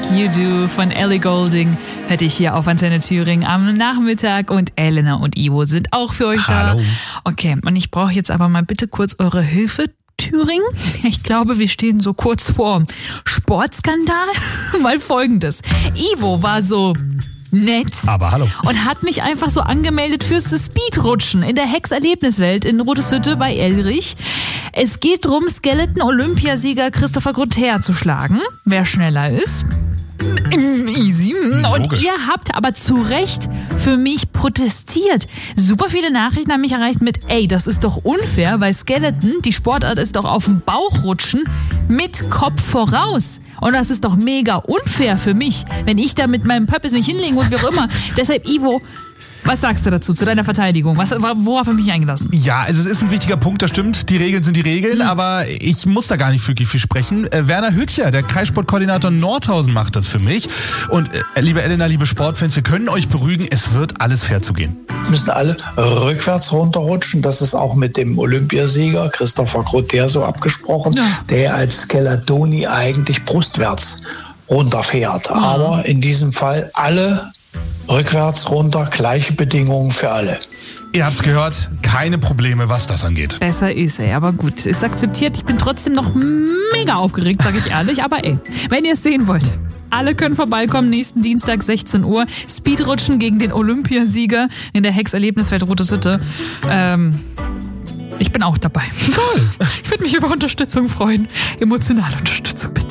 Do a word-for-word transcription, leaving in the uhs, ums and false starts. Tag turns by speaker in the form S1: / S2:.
S1: You Do von Ellie Goulding hörte ich hier auf Antenne Thüringen am Nachmittag und Elena und Ivo sind auch für euch
S2: Hallo.
S1: da. Okay, und ich brauche jetzt aber mal bitte kurz eure Hilfe. Thüringen. Ich glaube, wir stehen so kurz vor Sportskandal. Mal Folgendes. Ivo war so nett.
S2: Aber hallo.
S1: Und hat mich einfach so angemeldet fürs Speedrutschen in der Hex-Erlebniswelt in Roteshütte bei Elrich. Es geht darum, Skeleton-Olympiasieger Christopher Grotter zu schlagen. Wer schneller ist. Easy. Und
S2: Logisch.
S1: ihr habt aber zu Recht für mich protestiert. Super viele Nachrichten haben mich erreicht mit, ey, das ist doch unfair, weil Skeleton, die Sportart ist doch auf dem Bauch rutschen mit Kopf voraus. Und das ist doch mega unfair für mich, wenn ich da mit meinem Pöppis mich hinlegen muss, wie auch immer. Deshalb, Ivo, was sagst du dazu, zu deiner Verteidigung? Was, worauf habe ich mich eingelassen?
S2: Ja, also es ist ein wichtiger Punkt, das stimmt. Die Regeln sind die Regeln, mhm. aber ich muss da gar nicht wirklich viel sprechen. Äh, Werner Hüttcher, der Kreissportkoordinator Nordhausen, macht das für mich. Und äh, liebe Elena, liebe Sportfans, wir können euch beruhigen, es wird alles fair zugehen.
S3: Müssen alle rückwärts runterrutschen. Das ist auch mit dem Olympiasieger Christopher Grotter so abgesprochen, ja. der als Skeletoni eigentlich brustwärts runterfährt. Mhm. Aber in diesem Fall alle rückwärts runter, gleiche Bedingungen für alle.
S2: Ihr habt's gehört, keine Probleme, was das angeht.
S1: Besser ist er, aber gut, ist akzeptiert. Ich bin trotzdem noch mega aufgeregt, sage ich ehrlich. Aber ey, wenn ihr es sehen wollt, alle können vorbeikommen, nächsten Dienstag sechzehn Uhr. Speedrutschen gegen den Olympiasieger in der Hex-Erlebniswelt Roteshütte. Ähm, ich bin auch dabei.
S2: Toll!
S1: Ich würde mich über Unterstützung freuen. Emotionale Unterstützung, bitte.